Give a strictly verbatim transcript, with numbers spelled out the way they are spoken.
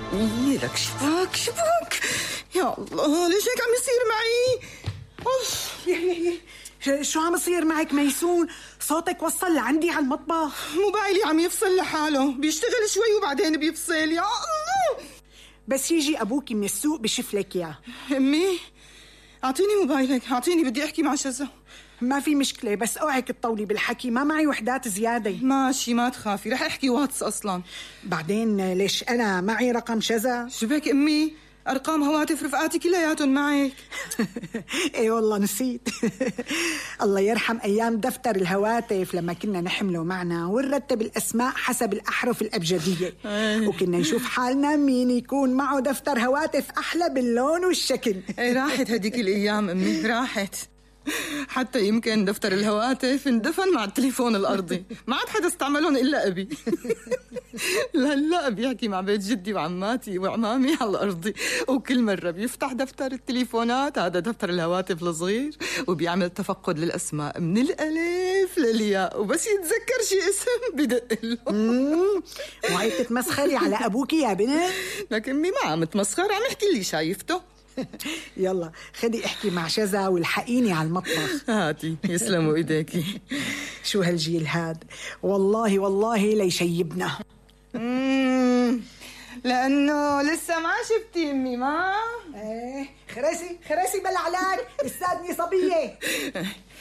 إيه لك شباك شباك، يا الله ليش هيك عم يصير معي؟ أوف. شو عم يصير معك ميسون؟ صوتك وصل لعندي على المطبخ. موبايلي عم يفصل لحاله، بيشتغل شوي وبعدين بيفصل. يا الله، بس يجي أبوكي من السوق بشوف لك إياه. أمي أعطيني موبايلك، أعطيني، بدي أحكي مع شذا. ما في مشكلة، بس اوعك تطولي بالحكي، ما معي وحدات زيادة. ماشي ما تخافي، رح أحكي واتس أصلا. بعدين ليش أنا معي رقم شذا؟ شو بك أمي؟ أرقام هواتف رفقاتي كلياتهم معك. ايه والله نسيت. الله يرحم أيام دفتر الهواتف لما كنا نحمله معنا ونرتب الأسماء حسب الأحرف الأبجدية. وكنا نشوف حالنا مين يكون معه دفتر هواتف أحلى باللون والشكل. ايه راحت هديك الأيام أمي، راحت. حتى يمكن دفتر الهواتف اندفن مع التليفون الأرضي، ما عاد حدا استعملهم إلا أبي. هلا بيحكي مع بيت جدي وعماتي وعمامي على الأرضي، وكل مرة بيفتح دفتر التليفونات، هذا دفتر الهواتف الصغير، وبيعمل تفقد للأسماء من الألف للياء، وبس يتذكر شي اسم بدق له. وهي تتمسخري على أبوكي يا بنت؟ لكن أمي ما عم تمسخر، عم يحكي اللي شايفته. يلا خدي احكي مع شذا والحقيني على المطبخ. هاتي يسلموا ايديكي. شو هالجيل هاد، والله والله ليشيبنا. امم لانه لسه ما شفتي امي. ما ايه خرسي خرسي بلعلاك استاذني صبيه.